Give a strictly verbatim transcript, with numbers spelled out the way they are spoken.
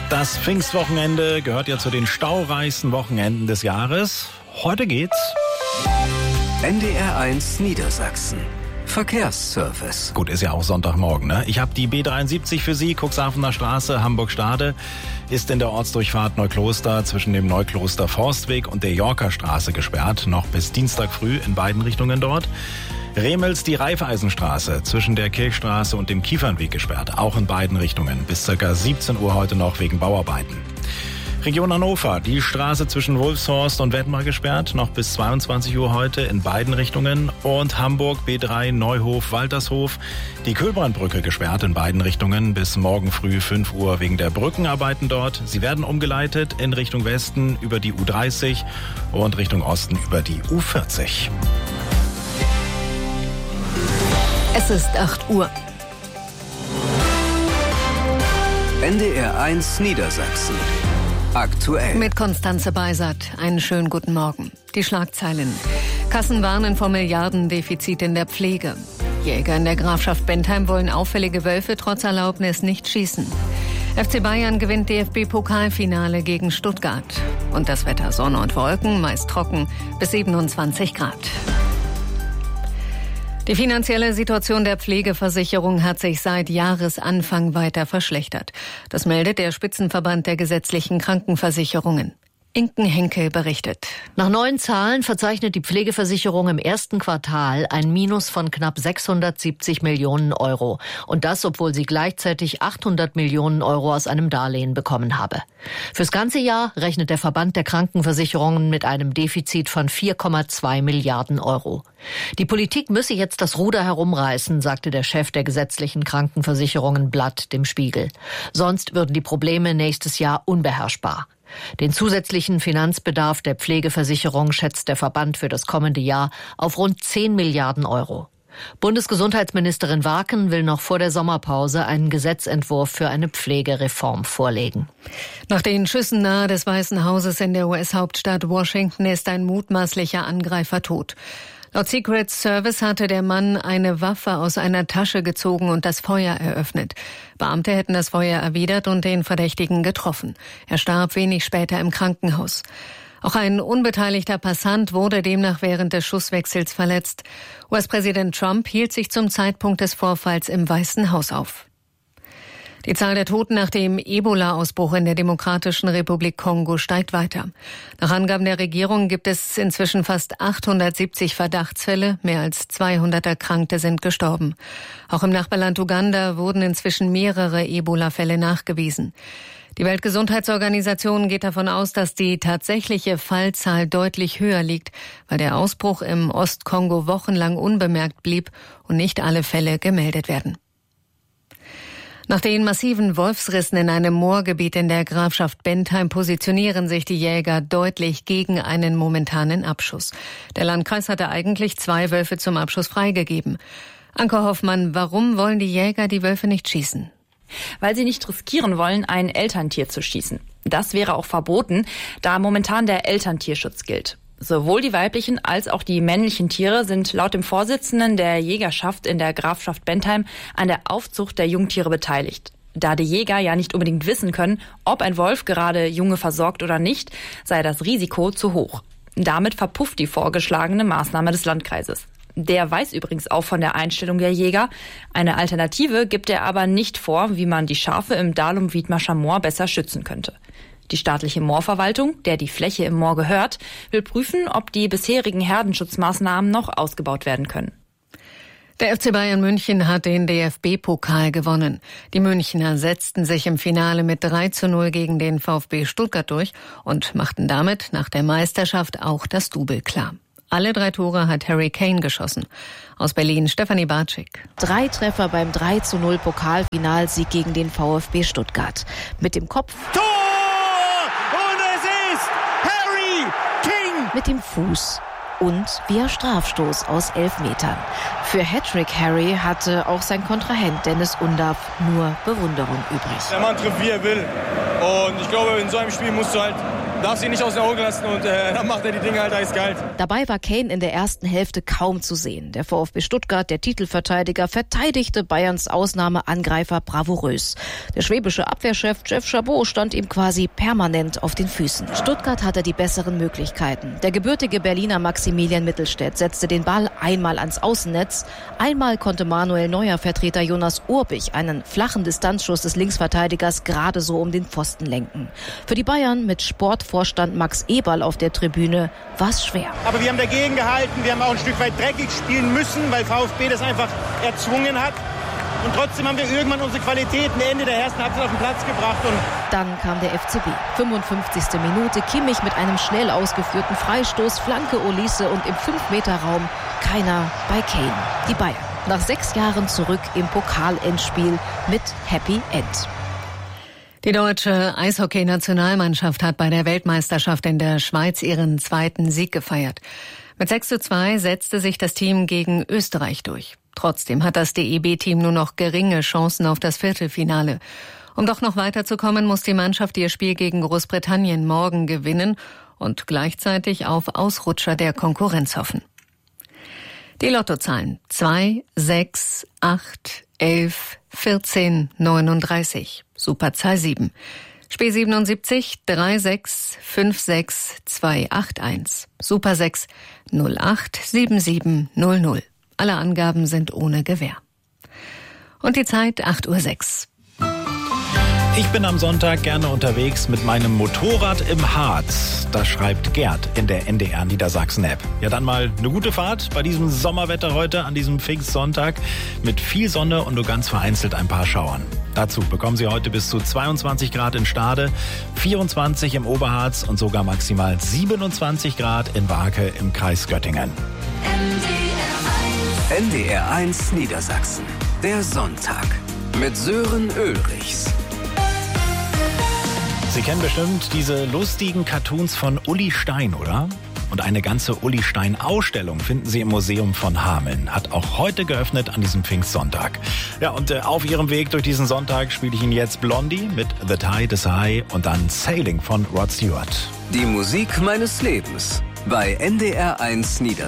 Das Pfingstwochenende gehört ja zu den staureichsten Wochenenden des Jahres. Heute geht's N D R eins Niedersachsen. Verkehrsservice. Gut, ist ja auch Sonntagmorgen, ne? Ich habe die B dreiundsiebzig für Sie, Cuxhavener Straße, Hamburg-Stade, ist in der Ortsdurchfahrt Neukloster zwischen dem Neukloster Forstweg und der Yorker Straße gesperrt, noch bis Dienstag früh in beiden Richtungen dort. Remels die Raiffeisenstraße zwischen der Kirchstraße und dem Kiefernweg gesperrt, auch in beiden Richtungen, bis ca. siebzehn Uhr heute noch wegen Bauarbeiten. Region Hannover, die Straße zwischen Wolfshorst und Wettmar gesperrt, noch bis zweiundzwanzig Uhr heute in beiden Richtungen. Und Hamburg B drei Neuhof Waltershof, die Köhlbrandbrücke gesperrt in beiden Richtungen bis morgen früh fünf Uhr wegen der Brückenarbeiten dort. Sie werden umgeleitet in Richtung Westen über die U dreißig und Richtung Osten über die U vierzig. Es ist acht Uhr. N D R eins Niedersachsen. Aktuell. Mit Konstanze Beisert. Einen schönen guten Morgen. Die Schlagzeilen. Kassen warnen vor Milliardendefizit in der Pflege. Jäger in der Grafschaft Bentheim wollen auffällige Wölfe trotz Erlaubnis nicht schießen. F C Bayern gewinnt D F B-Pokalfinale gegen Stuttgart. Und das Wetter: Sonne und Wolken, meist trocken, bis siebenundzwanzig Grad. Die finanzielle Situation der Pflegeversicherung hat sich seit Jahresanfang weiter verschlechtert. Das meldet der Spitzenverband der gesetzlichen Krankenversicherungen. Inken Henkel berichtet. Nach neuen Zahlen verzeichnet die Pflegeversicherung im ersten Quartal ein Minus von knapp sechshundertsiebzig Millionen Euro. Und das, obwohl sie gleichzeitig achthundert Millionen Euro aus einem Darlehen bekommen habe. Fürs ganze Jahr rechnet der Verband der Krankenversicherungen mit einem Defizit von vier Komma zwei Milliarden Euro. Die Politik müsse jetzt das Ruder herumreißen, sagte der Chef der gesetzlichen Krankenversicherungen Blatt dem Spiegel. Sonst würden die Probleme nächstes Jahr unbeherrschbar. Den zusätzlichen Finanzbedarf der Pflegeversicherung schätzt der Verband für das kommende Jahr auf rund zehn Milliarden Euro. Bundesgesundheitsministerin Warken will noch vor der Sommerpause einen Gesetzentwurf für eine Pflegereform vorlegen. Nach den Schüssen nahe des Weißen Hauses in der U S-Hauptstadt Washington ist ein mutmaßlicher Angreifer tot. Laut Secret Service hatte der Mann eine Waffe aus einer Tasche gezogen und das Feuer eröffnet. Beamte hätten das Feuer erwidert und den Verdächtigen getroffen. Er starb wenig später im Krankenhaus. Auch ein unbeteiligter Passant wurde demnach während des Schusswechsels verletzt. U S-Präsident Trump hielt sich zum Zeitpunkt des Vorfalls im Weißen Haus auf. Die Zahl der Toten nach dem Ebola-Ausbruch in der Demokratischen Republik Kongo steigt weiter. Nach Angaben der Regierung gibt es inzwischen fast achthundertsiebzig Verdachtsfälle, mehr als zweihundert Erkrankte sind gestorben. Auch im Nachbarland Uganda wurden inzwischen mehrere Ebola-Fälle nachgewiesen. Die Weltgesundheitsorganisation geht davon aus, dass die tatsächliche Fallzahl deutlich höher liegt, weil der Ausbruch im Ostkongo wochenlang unbemerkt blieb und nicht alle Fälle gemeldet werden. Nach den massiven Wolfsrissen in einem Moorgebiet in der Grafschaft Bentheim positionieren sich die Jäger deutlich gegen einen momentanen Abschuss. Der Landkreis hatte eigentlich zwei Wölfe zum Abschuss freigegeben. Anke Hoffmann, warum wollen die Jäger die Wölfe nicht schießen? Weil sie nicht riskieren wollen, ein Elterntier zu schießen. Das wäre auch verboten, da momentan der Elterntierschutz gilt. Sowohl die weiblichen als auch die männlichen Tiere sind laut dem Vorsitzenden der Jägerschaft in der Grafschaft Bentheim an der Aufzucht der Jungtiere beteiligt. Da die Jäger ja nicht unbedingt wissen können, ob ein Wolf gerade Junge versorgt oder nicht, sei das Risiko zu hoch. Damit verpufft die vorgeschlagene Maßnahme des Landkreises. Der weiß übrigens auch von der Einstellung der Jäger. Eine Alternative gibt er aber nicht vor, wie man die Schafe im Dalum-Wiedmarscher Moor besser schützen könnte. Die staatliche Moorverwaltung, der die Fläche im Moor gehört, will prüfen, ob die bisherigen Herdenschutzmaßnahmen noch ausgebaut werden können. Der F C Bayern München hat den D F B-Pokal gewonnen. Die Münchner setzten sich im Finale mit drei zu null gegen den VfB Stuttgart durch und machten damit nach der Meisterschaft auch das Double klar. Alle drei Tore hat Harry Kane geschossen. Aus Berlin Stefanie Bartschik. Drei Treffer beim drei zu null Pokalfinalsieg gegen den VfB Stuttgart. Mit dem Kopf... Tor! Und es ist Harry Kane! Mit dem Fuß und via Strafstoß aus elf Metern. Für Hattrick Harry hatte auch sein Kontrahent Dennis Undav nur Bewunderung übrig. Der Mann trifft, wie er will. Und ich glaube, in so einem Spiel musst du halt darf sie nicht aus den Augen lassen und äh, dann macht er die Dinge halt eiskalt. Dabei war Kane in der ersten Hälfte kaum zu sehen. Der VfB Stuttgart, der Titelverteidiger, verteidigte Bayerns Ausnahmeangreifer bravourös. Der schwäbische Abwehrchef Jeff Chabot stand ihm quasi permanent auf den Füßen. Stuttgart hatte die besseren Möglichkeiten. Der gebürtige Berliner Maximilian Mittelstädt setzte den Ball einmal ans Außennetz. Einmal konnte Manuel Neuer-Vertreter Jonas Urbich einen flachen Distanzschuss des Linksverteidigers gerade so um den Pfosten lenken. Für die Bayern mit Sportvorstand Max Eberl auf der Tribüne war es schwer. Aber wir haben dagegen gehalten, wir haben auch ein Stück weit dreckig spielen müssen, weil VfB das einfach erzwungen hat. Und trotzdem haben wir irgendwann unsere Qualitäten Ende der ersten Halbzeit auf den Platz gebracht. Und dann kam der F C B. fünfundfünfzigste Minute, Kimmich mit einem schnell ausgeführten Freistoß, Flanke Olise und im fünf Meter Raum keiner bei Kane. Die Bayern nach sechs Jahren zurück im Pokalendspiel mit Happy End. Die deutsche Eishockey-Nationalmannschaft hat bei der Weltmeisterschaft in der Schweiz ihren zweiten Sieg gefeiert. Mit sechs zu zwei setzte sich das Team gegen Österreich durch. Trotzdem hat das D E B-Team nur noch geringe Chancen auf das Viertelfinale. Um doch noch weiterzukommen, muss die Mannschaft ihr Spiel gegen Großbritannien morgen gewinnen und gleichzeitig auf Ausrutscher der Konkurrenz hoffen. Die Lottozahlen zwei, sechs, acht, elf, vierzehn, neununddreißig. Superzahl sieben. Spiel siebenundsiebzig, drei sechs, fünf sechs, zwei acht eins. Super sechs, null acht, sieben sieben null null. Alle Angaben sind ohne Gewähr. Und die Zeit acht Uhr sechs. Ich bin am Sonntag gerne unterwegs mit meinem Motorrad im Harz. Das schreibt Gerd in der N D R Niedersachsen-App. Ja, dann mal eine gute Fahrt bei diesem Sommerwetter heute an diesem Pfingstsonntag mit viel Sonne und nur ganz vereinzelt ein paar Schauern. Dazu bekommen Sie heute bis zu zweiundzwanzig Grad in Stade, vierundzwanzig im Oberharz und sogar maximal siebenundzwanzig Grad in Warke im Kreis Göttingen. N D R eins Niedersachsen. Der Sonntag mit Sören Ulrichs. Sie kennen bestimmt diese lustigen Cartoons von Uli Stein, oder? Und eine ganze Uli Stein-Ausstellung finden Sie im Museum von Hameln. Hat auch heute geöffnet an diesem Pfingstsonntag. Ja, und äh, auf Ihrem Weg durch diesen Sonntag spiele ich Ihnen jetzt Blondie mit The Tide is High und dann Sailing von Rod Stewart. Die Musik meines Lebens bei N D R eins Niedersachsen.